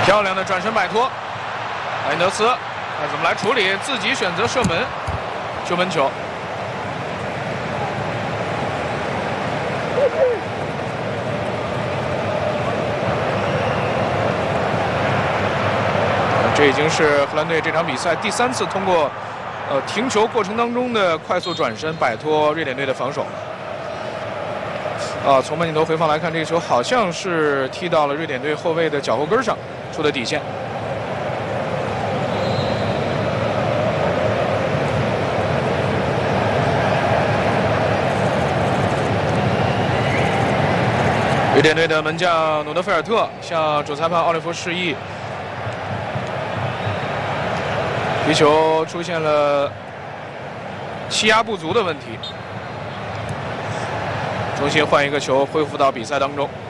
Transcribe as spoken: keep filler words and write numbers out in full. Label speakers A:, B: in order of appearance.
A: 漂亮的转身摆脱，莱因德斯，他怎么来处理？自己选择射门，球门球。这已经是荷兰队这场比赛第三次通过呃停球过程当中的快速转身摆脱瑞典队的防守。啊，从慢镜头回放来看，这个球好像是踢到了瑞典队后卫的脚后跟上，出的底线。瑞典队的门将努德菲尔特向主裁判奥利弗示意，皮球出现了气压不足的问题。重新换一个球，恢复到比赛当中。